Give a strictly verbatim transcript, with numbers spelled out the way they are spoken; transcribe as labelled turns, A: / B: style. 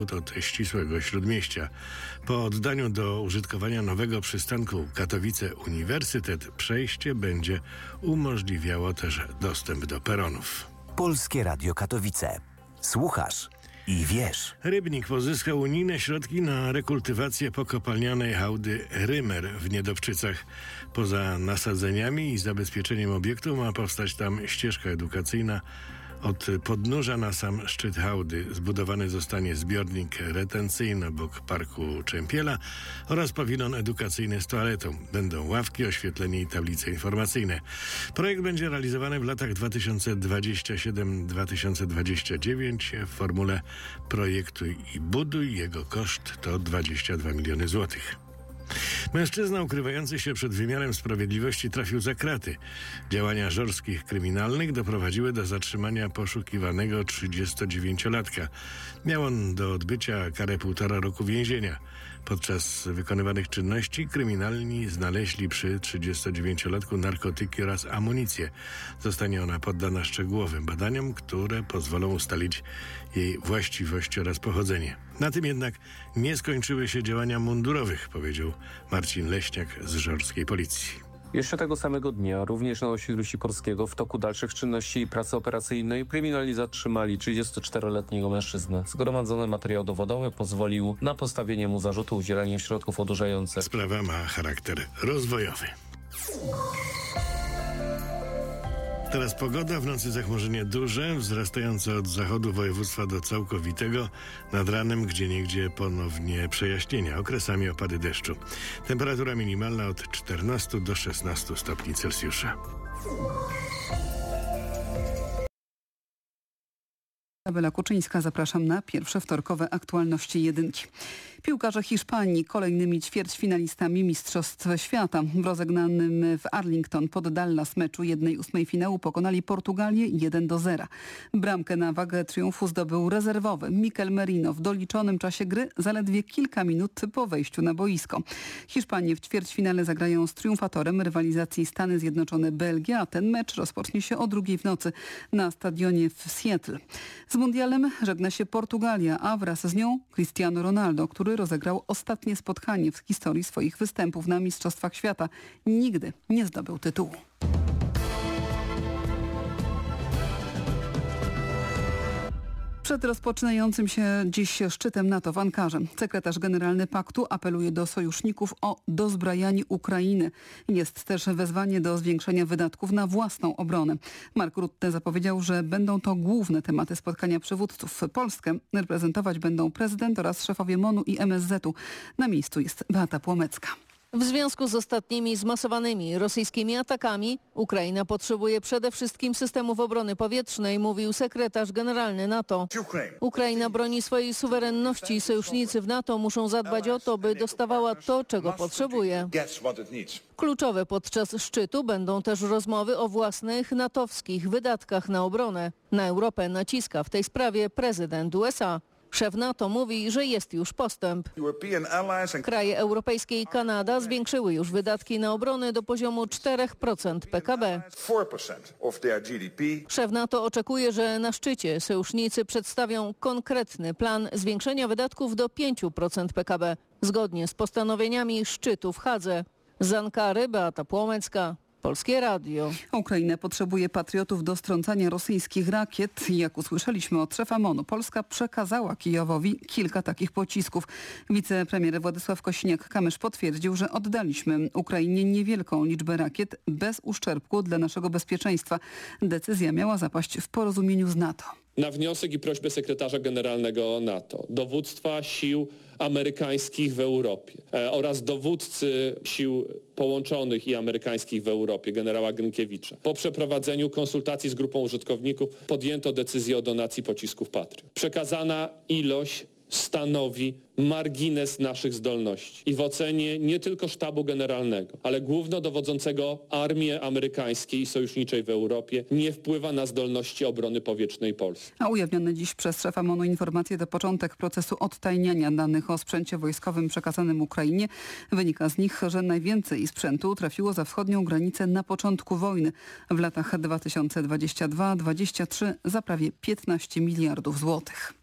A: od ścisłego śródmieścia. Po oddaniu do użytkowania nowego przystanku Katowice Uniwersytet przejście będzie umożliwiało też dostęp do peronów.
B: Polskie Radio Katowice. Słuchasz i wiesz.
A: Rybnik pozyskał unijne środki na rekultywację pokopalnianej hałdy Rymer w Niedobczycach. Poza nasadzeniami i zabezpieczeniem obiektu ma powstać tam ścieżka edukacyjna. Od podnóża na sam szczyt hałdy zbudowany zostanie zbiornik retencyjny obok Parku Czempiela oraz pawilon edukacyjny z toaletą. Będą ławki, oświetlenie i tablice informacyjne. Projekt będzie realizowany w latach dwa tysiące dwudziestym siódmym do dwa tysiące dwudziestego dziewiątego w formule projektuj i buduj. Jego koszt to dwadzieścia dwa miliony złotych. Mężczyzna ukrywający się przed wymiarem sprawiedliwości trafił za kraty. Działania żorskich kryminalnych doprowadziły do zatrzymania poszukiwanego trzydziestodziewięciolatka. Miał on do odbycia karę półtora roku więzienia. Podczas wykonywanych czynności kryminalni znaleźli przy trzydziestodziewięciolatku narkotyki oraz amunicję. Zostanie ona poddana szczegółowym badaniom, które pozwolą ustalić jej właściwość oraz pochodzenie. Na tym jednak nie skończyły się działania mundurowych, powiedział Marcin Leśniak z żorskiej policji.
C: Jeszcze tego samego dnia, również na osiedlu Sikorskiego, w toku dalszych czynności i pracy operacyjnej kryminalni zatrzymali trzydziestoczteroletniego mężczyznę. Zgromadzony materiał dowodowy pozwolił na postawienie mu zarzutu udzielania środków odurzających.
A: Sprawa ma charakter rozwojowy. Teraz pogoda, w nocy zachmurzenie duże, wzrastające od zachodu województwa do całkowitego, nad ranem gdzieniegdzie ponownie przejaśnienia, okresami opady deszczu. Temperatura minimalna od czternastu do szesnastu stopni Celsjusza.
D: Izabela Kuczyńska, zapraszam na pierwsze wtorkowe aktualności jedynki. Piłkarze Hiszpanii kolejnymi ćwierćfinalistami Mistrzostw Świata. W rozegnanym w Arlington pod Dallas meczu jednej ósmej finału pokonali Portugalię jeden do zera. Bramkę na wagę triumfu zdobył rezerwowy Mikel Merino w doliczonym czasie gry zaledwie kilka minut po wejściu na boisko. Hiszpanie w ćwierćfinale zagrają z triumfatorem rywalizacji Stany Zjednoczone-Belgia, a ten mecz rozpocznie się o drugiej w nocy na stadionie w Seattle. Z mundialem żegna się Portugalia, a wraz z nią Cristiano Ronaldo, który rozegrał ostatnie spotkanie w historii swoich występów na Mistrzostwach Świata. Nigdy nie zdobył tytułu. Przed rozpoczynającym się dziś szczytem NATO w Ankarze sekretarz generalny paktu apeluje do sojuszników o dozbrajanie Ukrainy. Jest też wezwanie do zwiększenia wydatków na własną obronę. Mark Rutte zapowiedział, że będą to główne tematy spotkania przywódców. Polskę reprezentować będą prezydent oraz szefowie MONU i M S Z u. Na miejscu jest Beata Płomecka.
E: W związku z ostatnimi zmasowanymi rosyjskimi atakami Ukraina potrzebuje przede wszystkim systemów obrony powietrznej, mówił sekretarz generalny NATO. Ukraina broni swojej suwerenności i sojusznicy w NATO muszą zadbać o to, by dostawała to, czego potrzebuje. Kluczowe podczas szczytu będą też rozmowy o własnych natowskich wydatkach na obronę. Na Europę naciska w tej sprawie prezydent U S A. Szef NATO mówi, że jest już postęp. Kraje europejskie i Kanada zwiększyły już wydatki na obronę do poziomu cztery procent P K B. Szef NATO oczekuje, że na szczycie sojusznicy przedstawią konkretny plan zwiększenia wydatków do pięć procent P K B, zgodnie z postanowieniami szczytu w Hadze. Z Ankary Beata Płomecka. Polskie Radio.
D: Ukraina potrzebuje patriotów do strącania rosyjskich rakiet. Jak usłyszeliśmy od szefa MONU, Polska przekazała Kijowowi kilka takich pocisków. Wicepremier Władysław Kosiniak-Kamysz potwierdził, że oddaliśmy Ukrainie niewielką liczbę rakiet bez uszczerbku dla naszego bezpieczeństwa. Decyzja miała zapaść w porozumieniu z NATO.
F: Na wniosek i prośbę sekretarza generalnego NATO, dowództwa sił amerykańskich w Europie e, oraz dowódcy sił połączonych i amerykańskich w Europie, generała Gryńkiewicza. Po przeprowadzeniu konsultacji z grupą użytkowników podjęto decyzję o donacji pocisków Patriot. Przekazana ilość stanowi margines naszych zdolności i w ocenie nie tylko sztabu generalnego, ale głównodowodzącego armii amerykańskiej i sojuszniczej w Europie nie wpływa na zdolności obrony powietrznej Polski.
D: A ujawnione dziś przez szefa MONU informacje to początek procesu odtajniania danych o sprzęcie wojskowym przekazanym Ukrainie. Wynika z nich, że najwięcej sprzętu trafiło za wschodnią granicę na początku wojny. W latach dwa tysiące dwudziestym drugim do dwudziestego trzeciego za prawie piętnaście miliardów złotych.